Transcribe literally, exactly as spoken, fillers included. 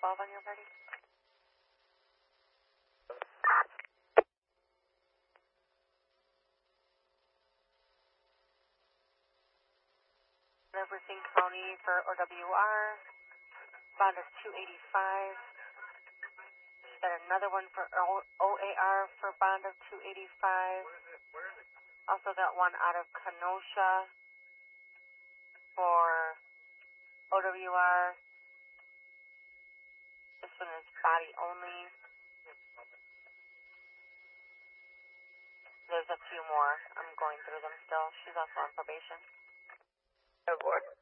twelve on your party. Everything County for O W R. Bond of two eighty-five. Got another one for O A R for bond of two eighty-five. Also got one out of Kenosha for O W R. This one is body only. There's a few more. I'm going through them still. She's also on probation. Aboard.